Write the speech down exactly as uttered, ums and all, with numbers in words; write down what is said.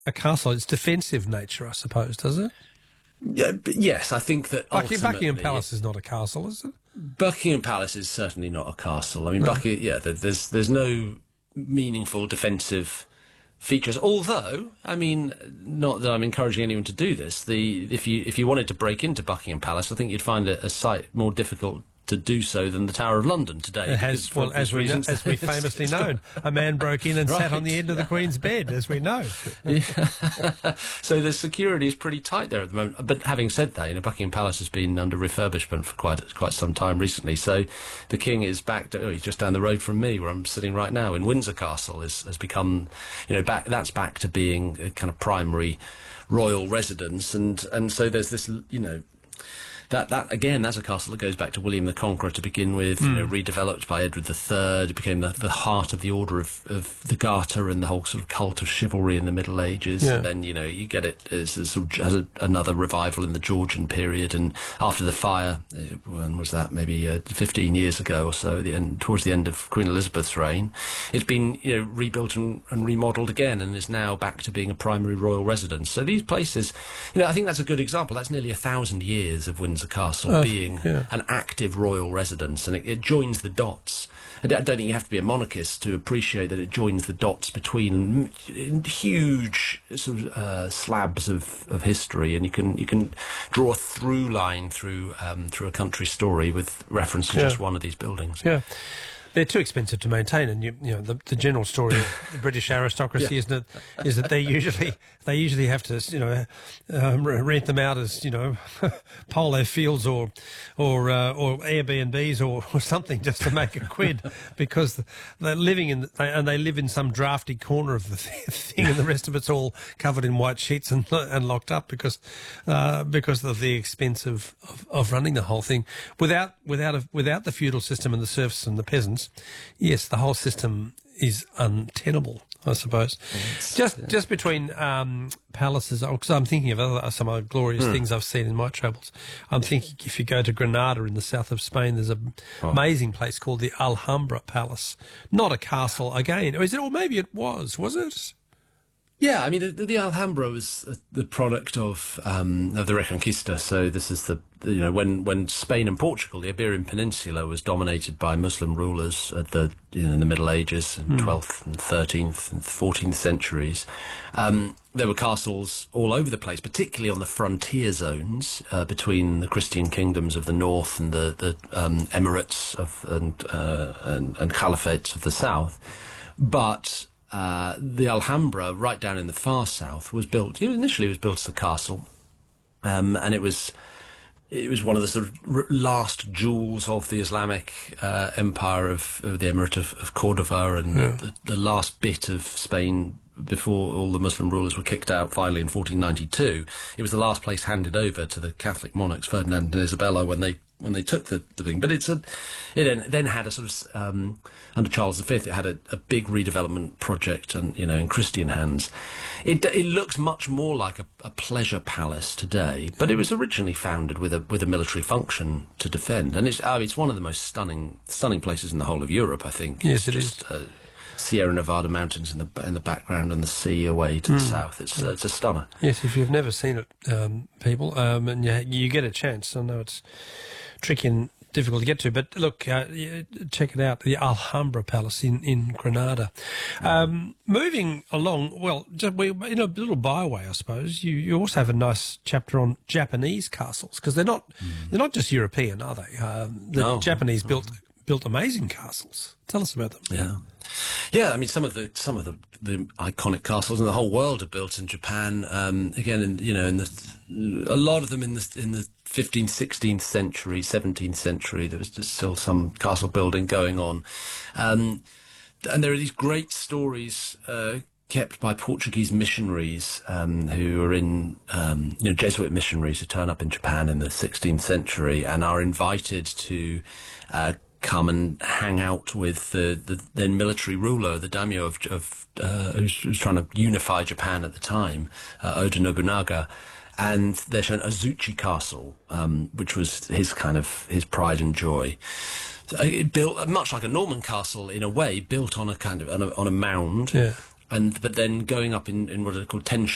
a castle, its defensive nature, I suppose, does it? Yeah, but yes, I think that Buckingham, Buckingham Palace is not a castle, is it? Buckingham Palace is certainly not a castle. I mean, No. Buckingham, yeah, there's there's no meaningful defensive features. Although, I mean, not that I'm encouraging anyone to do this. The if you if you wanted to break into Buckingham Palace, I think you'd find a, a site more difficult to do so than the Tower of London today. It has, well, as we know, as we famously known, a man broke in and Right. sat on the end of the Queen's bed, as we know. Yeah. So the security is pretty tight there at the moment. But having said that, you know, Buckingham Palace has been under refurbishment for quite quite some time recently. So the King is back to, oh, he's just down the road from me, where I'm sitting right now, in Windsor Castle, is, has become, you know, back. That's back to being a kind of primary royal residence, and and so there's this, you know. That, that again, that's a castle that goes back to William the Conqueror to begin with, mm. you know, redeveloped by Edward the Third. It became the, the heart of the Order of, of the Garter and the whole sort of cult of chivalry in the Middle Ages. Yeah. And then, you know, you get it as, as, sort of, as a, another revival in the Georgian period. And after the fire, when was that? Maybe uh, fifteen years ago or so, the end, towards the end of Queen Elizabeth's reign, it's been, you know, rebuilt and, and remodelled again, and is now back to being a primary royal residence. So these places, you know, I think that's a good example. That's nearly a thousand years of Windsor Castle oh, being yeah. an active royal residence, and it, it joins the dots. I don't think you have to be a monarchist to appreciate that it joins the dots between huge sort of uh, slabs of, of history, and you can you can draw a through line through um, through a country story with reference to yeah. just one of these buildings. Yeah. They're too expensive to maintain, and you, you know the, the general story of the British aristocracy, yeah. isn't it, is that they usually they usually have to you know um, rent them out as you know polo fields or or uh, or Airbnbs or, or something just to make a quid, because they're living in they, and they live in some drafty corner of the thing, and the rest of it's all covered in white sheets and and locked up because uh, because of the expense of, of, of running the whole thing without without a, without the feudal system and the serfs and the peasants. Yes, the whole system is untenable, I suppose. Yes, just yeah. just between um, palaces, because I'm thinking of other, some other glorious hmm. things I've seen in my travels. I'm thinking if you go to Granada in the south of Spain, there's an oh. amazing place called the Alhambra Palace. Not a castle, again. Or is it? Or maybe it was. Was it? Yeah, I mean, the, the Alhambra was the product of um, of the Reconquista. So this is the, you know, when, when Spain and Portugal, the Iberian Peninsula, was dominated by Muslim rulers at the you know in the Middle Ages, in mm. twelfth and thirteenth and fourteenth centuries. Um, there were castles all over the place, particularly on the frontier zones uh, between the Christian kingdoms of the north and the the um, emirates of and, uh, and and caliphates of the south, but Uh, the Alhambra, right down in the far south, was built. Initially, it was built as a castle, um, and it was it was one of the sort of r last jewels of the Islamic uh, empire of, of the Emirate of, of Cordoba, and yeah. the, the last bit of Spain before all the Muslim rulers were kicked out finally in fourteen ninety-two. It was the last place handed over to the Catholic monarchs, Ferdinand and Isabella, when they when they took the, the thing. But it's a, it then, then had a sort of, um, under Charles the Fifth, it had a, a big redevelopment project, and you know, in Christian hands. It, it looks much more like a, a pleasure palace today, but it was originally founded with a with a military function to defend, and it's uh, it's one of the most stunning stunning places in the whole of Europe, I think. Yes, it's it just, is. Uh, Sierra Nevada mountains in the in the background and the sea away to mm. the south. It's uh, it's a stunner. Yes, if you've never seen it, um, people, um, and you, you get a chance. I know it's tricky and difficult to get to, but look, uh, check it out, the Alhambra Palace in, in Granada. Um, moving along, well, just, we, in a little byway, I suppose, you, you also have a nice chapter on Japanese castles, because they're not mm. they're not just European, are they? Um, the no. Japanese built built amazing castles. Tell us about them. Yeah. Yeah, I mean, some of the some of the, the iconic castles in the whole world are built in Japan. Um, again, in, you know, in the, a lot of them in the in the fifteenth, sixteenth century, seventeenth century. There was just still some castle building going on, um, and there are these great stories uh, kept by Portuguese missionaries um, who are in, um, you know, Jesuit missionaries who turn up in Japan in the sixteenth century and are invited to Uh, come and hang out with the, the then military ruler, the daimyo of, of uh, who's, who's trying to unify Japan at the time, uh, Oda Nobunaga, and they're shown Azuchi Castle, um, which was his kind of his pride and joy. So it built much like a Norman castle in a way, built on a kind of on a, on a mound, yeah. and but then going up in, in what are called ten